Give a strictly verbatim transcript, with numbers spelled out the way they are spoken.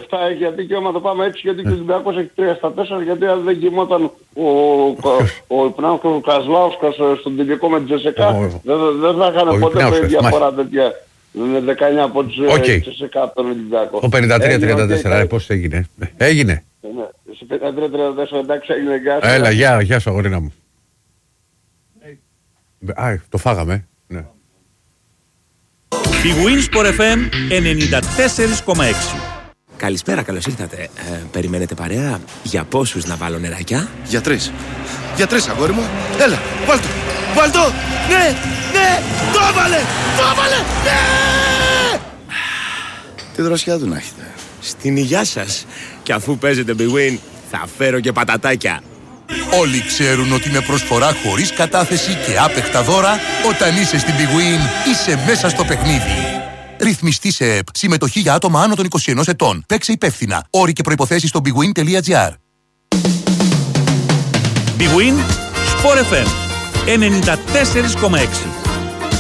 επτά έχει αδίκιο, το πάμε έτσι, γιατί και ο Ολυμπιακός έχει τρία στα τέσσερα, γιατί αν δεν κοιμόταν ο, ο, ο, ο Καζλάουσκας στον τελικό με τη Τζεσεκά, δεν θα είχαν ποτέ διαφορά τέτοια. Είναι δεκαεννιά πόντους Τζεσεκά από τον Ολυμπιακό. Ο πενήντα τρία τριάντα τέσσερα, πώς έγινε. Έγινε. Σε πενήντα τρία τριάντα τέσσερα, εντάξει, έγινε, γεια σου. Έλα, γεια, γεια σου αγορίνα μου. Α, το φάγαμε, ναι. Η Winsport εφ εμ ενενήντα τέσσερα κόμμα έξι. Καλησπέρα, καλώς ήρθατε. Ε, περιμένετε παρέα? Για πόσους να βάλω νεράκια? Για τρεις. Για τρεις, αγόρι μου. Έλα, βάλ' το. Βάλ' το. Ναι, ναι, το έβαλε, το έβαλε, ναι! Τι δροσιά του να έχετε. Στην υγειά σας. Και αφού παίζετε Big Win, θα φέρω και πατατάκια. Όλοι ξέρουν ότι με προσφορά χωρίς κατάθεση και άπεχτα δώρα, όταν είσαι στην Big Win, είσαι μέσα στο παιχνίδι. Ρυθμιστή σε ΕΠ. Συμμετοχή για άτομα άνω των είκοσι ενός ετών. Παίξε υπεύθυνα. Όροι και προϋποθέσεις στο bigwin τελεία gr. Big Win, Sport εφ εμ ενενήντα τέσσερα κόμμα έξι.